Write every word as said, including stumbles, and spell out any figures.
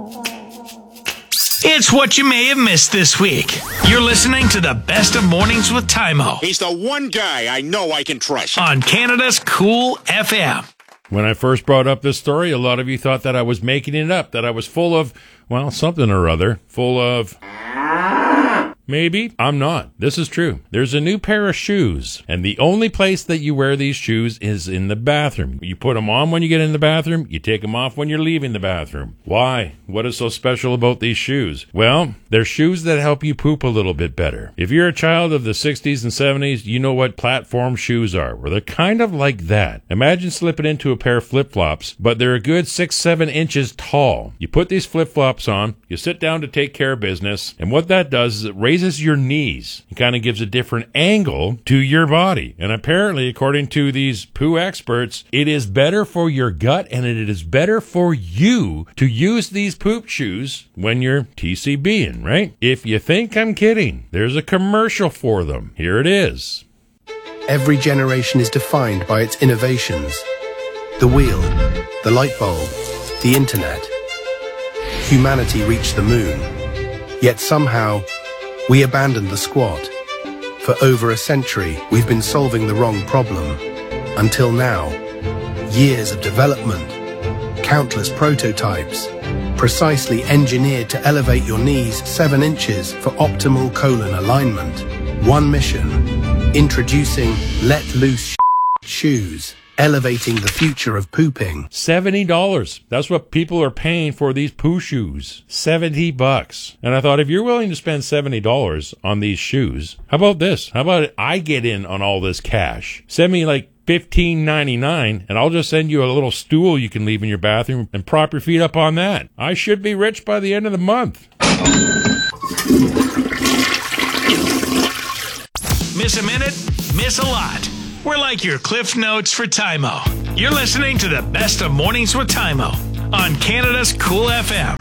It's what you may have missed this week. You're listening to the Best of Mornings with Tymo. He's the one guy I know I can trust. On Canada's Cool F M. When I first brought up this story, a lot of you thought that I was making it up, that I was full of, well, something or other. Full of... Maybe. I'm not. This is true. There's a new pair of shoes, and the only place that you wear these shoes is in the bathroom. You put them on when you get in the bathroom. You take them off when you're leaving the bathroom. Why? What is so special about these shoes? Well, they're shoes that help you poop a little bit better. If you're a child of the sixties and seventies, you know what platform shoes are, where they're kind of like that. Imagine slipping into a pair of flip-flops, but they're a good six, seven inches tall. You put these flip-flops on, you sit down to take care of business, and what that does is it raises your knees. It kind of gives a different angle to your body. And apparently, according to these poo experts, it is better for your gut and it is better for you to use these poop shoes when you're T C Bing, right? If you think I'm kidding, there's a commercial for them. Here it is. Every generation is defined by its innovations. The wheel, the light bulb, the internet. Humanity reached the moon. Yet somehow, we abandoned the squat. For over a century, we've been solving the wrong problem. Until now, years of development, countless prototypes, precisely engineered to elevate your knees seven inches for optimal colon alignment. One mission, introducing Let Loose Shoes, elevating the future of pooping. seventy dollars. That's what people are paying for these poo shoes. seventy bucks. And I thought, if you're willing to spend seventy dollars on these shoes, how about this? How about I get in on all this cash? Send me like fifteen ninety-nine, and I'll just send you a little stool you can leave in your bathroom and prop your feet up on that. I should be rich by the end of the month. Miss a minute? Miss a lot. We're like your Cliff Notes for Tymo. You're listening to the Best of Mornings with Tymo on Canada's Cool F M.